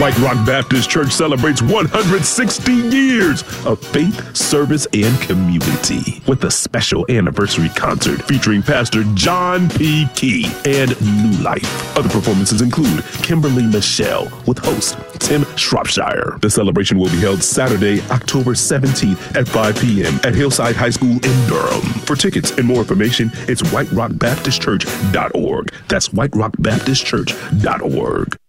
White Rock Baptist Church celebrates 160 years of faith, service, and community with a special anniversary concert featuring Pastor John P. Key and New Life. Other performances include Kimberly Michelle with host Tim Shropshire. The celebration will be held Saturday, October 17th at 5 p.m. at Hillside High School in Durham. For tickets and more information, it's whiterockbaptistchurch.org. That's whiterockbaptistchurch.org.